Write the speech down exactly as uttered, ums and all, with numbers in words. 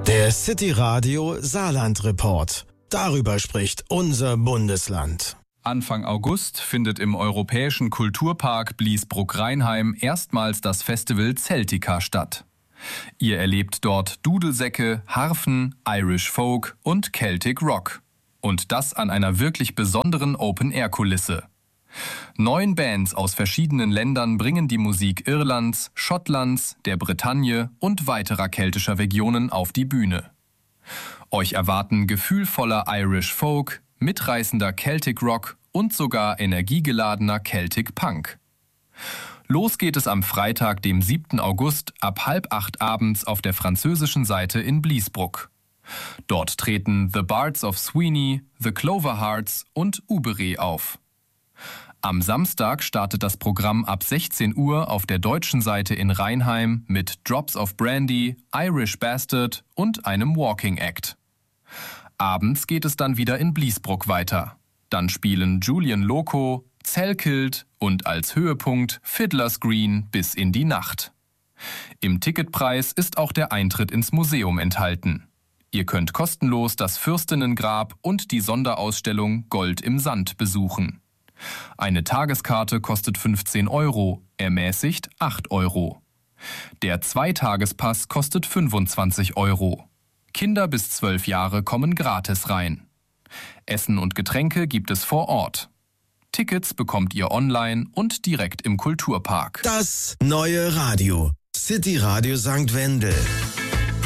Der City Radio Saarland Report. Darüber spricht unser Bundesland. Anfang August findet im Europäischen Kulturpark Bliesbruck-Rheinheim erstmals das Festival Celtica statt. Ihr erlebt dort Dudelsäcke, Harfen, Irish Folk und Celtic Rock. Und das an einer wirklich besonderen Open-Air-Kulisse. Neun Bands aus verschiedenen Ländern bringen die Musik Irlands, Schottlands, der Bretagne und weiterer keltischer Regionen auf die Bühne. Euch erwarten gefühlvoller Irish Folk, mitreißender Celtic Rock und sogar energiegeladener Celtic Punk. Los geht es am Freitag, dem siebten August, ab halb acht abends auf der französischen Seite in Bliesbruck. Dort treten The Bards of Sweeney, The Clover Hearts und Ubere auf. Am Samstag startet das Programm ab sechzehn Uhr auf der deutschen Seite in Rheinheim mit Drops of Brandy, Irish Bastard und einem Walking Act. Abends geht es dann wieder in Bliesbruck weiter. Dann spielen Julian Loco, Zellkilt und als Höhepunkt Fiddler's Green bis in die Nacht. Im Ticketpreis ist auch der Eintritt ins Museum enthalten. Ihr könnt kostenlos das Fürstinnengrab und die Sonderausstellung Gold im Sand besuchen. Eine Tageskarte kostet fünfzehn Euro, ermäßigt acht Euro. Der Zweitagespass kostet fünfundzwanzig Euro. Kinder bis zwölf Jahre kommen gratis rein. Essen und Getränke gibt es vor Ort. Tickets bekommt ihr online und direkt im Kulturpark. Das neue Radio. City Radio Sankt Wendel.